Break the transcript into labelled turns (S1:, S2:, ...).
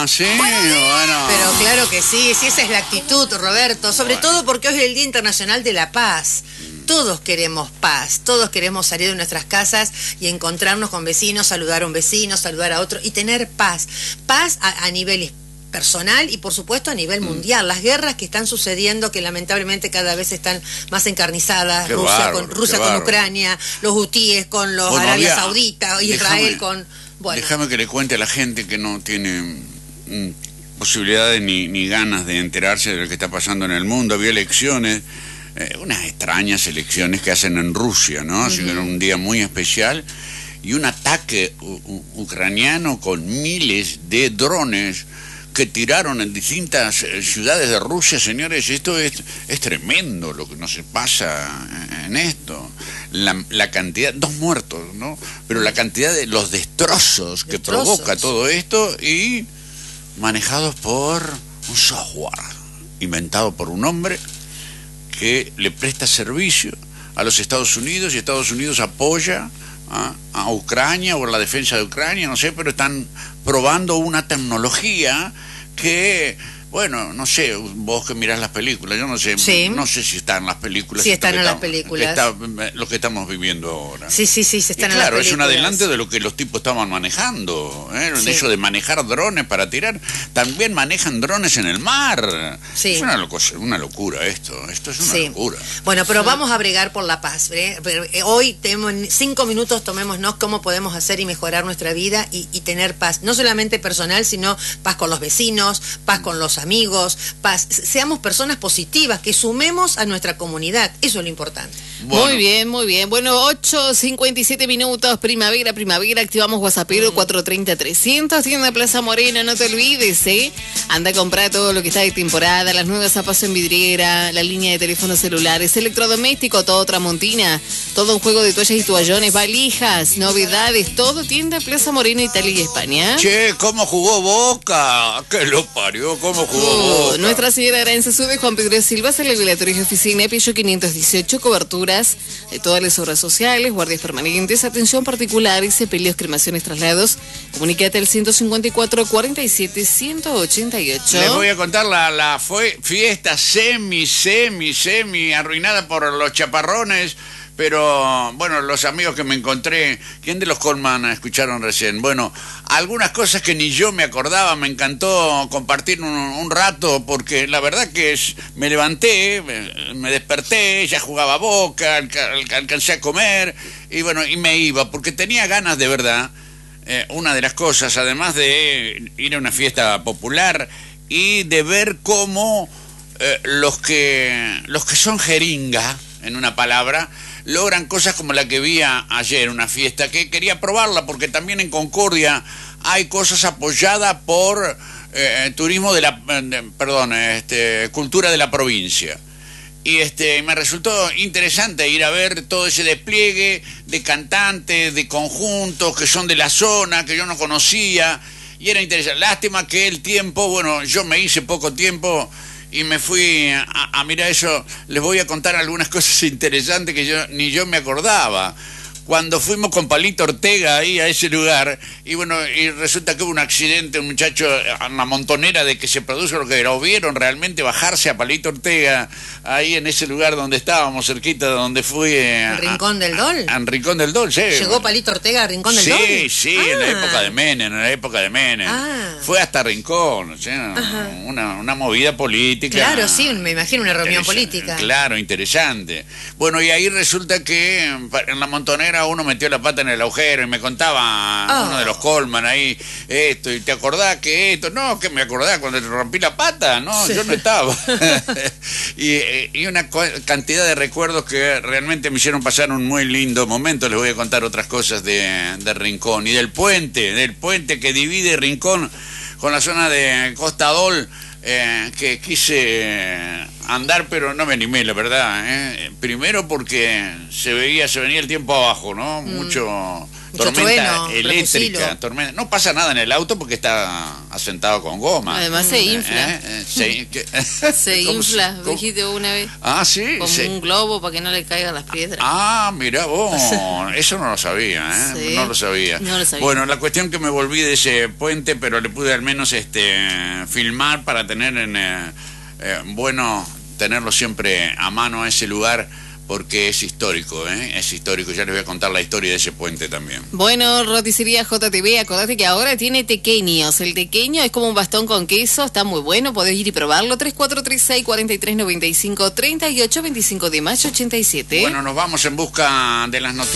S1: sí, bueno.
S2: Pero claro que sí, esa es la actitud, Roberto, sobre todo porque hoy es el Día Internacional de la Paz. Todos queremos paz, todos queremos salir de nuestras casas y encontrarnos con vecinos, saludar a un vecino, saludar a otro y tener paz. Paz a nivel personal y por supuesto a nivel mundial. Las guerras que están sucediendo, que lamentablemente cada vez están más encarnizadas, Rusia con Ucrania, los hutíes con los Arabia Saudita, Israel con... Bueno.
S1: Déjame que le cuente a la gente que no tiene posibilidades ni ganas de enterarse de lo que está pasando en el mundo. Había elecciones, unas extrañas elecciones que hacen en Rusia, ¿no? Así que era un día muy especial y un ataque ucraniano con miles de drones que tiraron en distintas ciudades de Rusia. Señores, esto es tremendo lo que nos pasa en esto. La cantidad, 2 muertos, ¿no? Pero la cantidad de los destrozos que provoca todo esto y manejados por un software inventado por un hombre que le presta servicio a los Estados Unidos y Estados Unidos apoya a Ucrania o a la defensa de Ucrania, no sé, pero están probando una tecnología que, bueno, no sé, vos que mirás las películas, yo no sé, no sé si están en las películas.
S2: Sí, están en las películas.
S1: Lo que estamos viviendo ahora.
S2: Sí, se están en las películas.
S1: Claro, es un adelante de lo que los tipos estaban manejando, en eso de manejar drones para tirar. También manejan drones en el mar. Sí. Es una locura esto es una locura.
S2: Bueno, pero vamos a bregar por la paz. Hoy tenemos 5 minutos, tomémonos cómo podemos hacer y mejorar nuestra vida y tener paz, no solamente personal, sino paz con los vecinos, paz con los amigos, paz. Seamos personas positivas, que sumemos a nuestra comunidad, eso es lo importante.
S3: Bueno. Muy bien. Bueno, 8:57 minutos, primavera, activamos WhatsAppero 430-300, tienda Plaza Morena, no te olvides, anda a comprar todo lo que está de temporada, las nuevas zapas en vidriera, la línea de teléfonos celulares, electrodoméstico, todo Tramontina, todo un juego de toallas y toallones, valijas, novedades, todo tienda Plaza Morena, Italia y España.
S1: Che, ¿cómo jugó Boca? Que lo parió, ¿cómo jugó Boca?
S3: Nuestra Señora Aranza sube Juan Pedro Silva, Regulatorio de Oficina, Pillo 518, coberturas de todas las obras sociales, guardias permanentes, atención particular y sepelios, cremaciones, traslados. Comunícate al 154 47 188.
S1: Les voy a contar la fiesta semi arruinada por los chaparrones. Pero, bueno, los amigos que me encontré, ¿quién de los Colman escucharon recién? Bueno, algunas cosas que ni yo me acordaba, me encantó compartir un rato, porque la verdad que me levanté, me desperté, ya jugaba Boca, alcancé a comer, y bueno, y me iba, porque tenía ganas de verdad, una de las cosas, además de ir a una fiesta popular, y de ver cómo los que son jeringa, en una palabra, logran cosas como la que vi ayer, una fiesta que quería probarla porque también en Concordia hay cosas apoyadas por turismo cultura de la provincia. Y me resultó interesante ir a ver todo ese despliegue de cantantes, de conjuntos que son de la zona, que yo no conocía, y era interesante. Lástima que el tiempo, bueno, yo me hice poco tiempo y me fui a mirar eso. Les voy a contar algunas cosas interesantes que ni yo me acordaba. Cuando fuimos con Palito Ortega ahí a ese lugar, y bueno, y resulta que hubo un accidente, un muchacho, una montonera de que se produjo lo que lo vieron realmente bajarse a Palito Ortega ahí en ese lugar donde estábamos, cerquita de donde fui.
S2: ¿En Rincón del Dol?
S1: En Rincón del Dol, sí.
S2: ¿Llegó Palito Ortega a Rincón del Dol?
S1: Sí, en la época de Menem, Fue hasta Rincón, o sea, una movida política.
S2: Claro, sí, me imagino una reunión política.
S1: Claro, interesante. Bueno, y ahí resulta que en la montonera uno metió la pata en el agujero y me contaba uno de los Colman ahí esto, y te acordás que esto, no, que me acordás cuando te rompí la pata, no, yo no estaba. y una cantidad de recuerdos que realmente me hicieron pasar un muy lindo momento. Les voy a contar otras cosas de Rincón y del puente que divide Rincón con la zona de Costa Dol, que quise andar, pero no me animé, la verdad. Primero porque se venía el tiempo abajo, ¿no? Mucho tormenta
S2: trueno,
S1: eléctrica,
S2: repusilo.
S1: tormenta. No pasa nada en el auto porque está asentado con goma.
S3: Además se infla.
S1: Se ¿Cómo
S3: infla,
S1: cómo?
S3: dijiste una vez.
S1: Ah, sí.
S3: Como un globo para que no le caigan las piedras.
S1: Ah, mirá vos, eso no lo sabía, ¿eh?
S3: Sí,
S1: No lo sabía.
S3: no lo sabía.
S1: Bueno, la cuestión que me volví de ese puente, pero le pude al menos filmar para tener tenerlo siempre a mano a ese lugar, porque es histórico, es histórico. Ya les voy a contar la historia de ese puente también.
S3: Bueno, roticería JTV, acordate que ahora tiene tequeños. El tequeño es como un bastón con queso, está muy bueno, podés ir y probarlo. 3436-4395-38, 25 de mayo 87.
S1: Bueno, nos vamos en busca de las noticias.